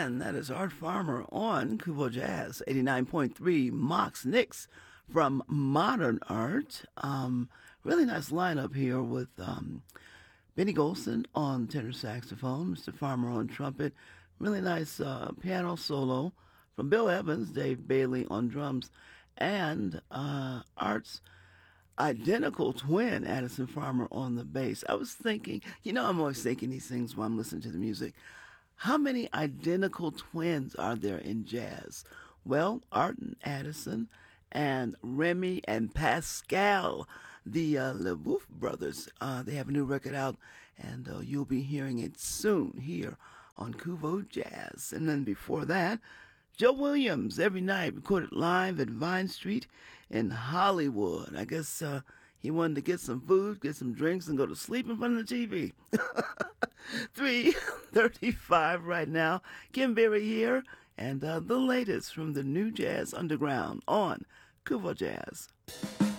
And that is Art Farmer on Kubo Jazz, 89.3. Mox Nix from Modern Art. Really nice lineup here with Benny Golson on tenor saxophone, Mr. Farmer on trumpet. Really nice piano solo from Bill Evans, Dave Bailey on drums, and Art's identical twin, Addison Farmer, on the bass. I was thinking, I'm always thinking these things while I'm listening to the music. How many identical twins are there in jazz? Well, Art and Addison, and Remy and Pascal, the LeBouf brothers. They have a new record out, and you'll be hearing it soon here on Kubo Jazz. And then before that, Joe Williams, Every Night, recorded live at Vine Street in Hollywood. I guess he wanted to get some food, get some drinks, and go to sleep in front of the TV. 3:35 right now. Kim Berry here, and the latest from the New Jazz Underground on Kubo Jazz.